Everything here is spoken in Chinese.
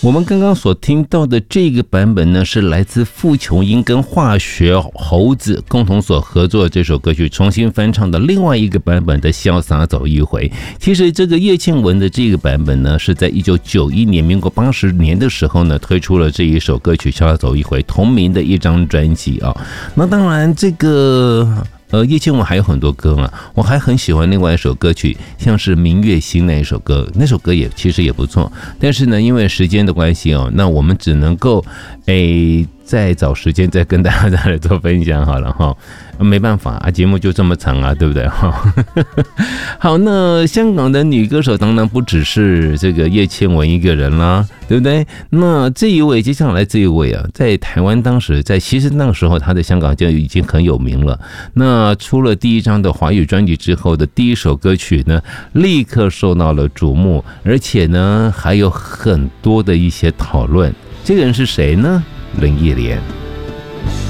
我们刚刚所听到的这个版本呢，是来自傅琼英跟化学猴子共同所合作的这首歌曲，重新翻唱的另外一个版本的《潇洒走一回》。其实这个叶倩文的这个版本呢，是在1991年，民国80年的时候呢，推出了这一首歌曲《潇洒走一回》同名的一张专辑啊。那当然这个。叶倩文还有很多歌嘛，我还很喜欢另外一首歌曲，像是《明月心》那一首歌，那首歌其实也不错。但是呢，因为时间的关系哦，那我们只能够再找时间再跟大家再来做分享好了哈。没办法啊，节目就这么长啊，对不对哈？好，那香港的女歌手当然不只是这个叶倩文一个人啦，对不对？那接下来这一位啊，在台湾当时其实那个时候她在香港就已经很有名了。那出了第一张的华语专辑之后的第一首歌曲呢，立刻受到了瞩目，而且呢还有很多的一些讨论。这个人是谁呢？林忆莲。